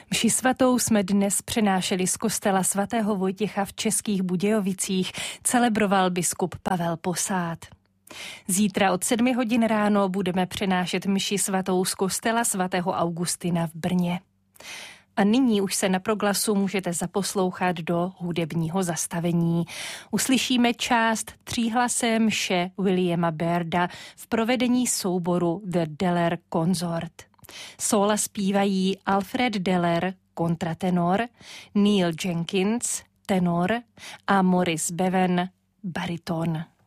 Mši svatou jsme dnes přenášeli z kostela svatého Vojtěcha v Českých Budějovicích, celebroval biskup Pavel Posád. Zítra od 7 hodin ráno budeme přenášet mši svatou z kostela svatého Augustina v Brně. A nyní už se na Proglasu můžete zaposlouchat do hudebního zastavení. Uslyšíme část tříhlasé mše Williama Bairda v provedení souboru The Deller Consort. Sóla zpívají Alfred Deller, kontratenor, Neil Jenkins, tenor a Maurice Bevan, bariton.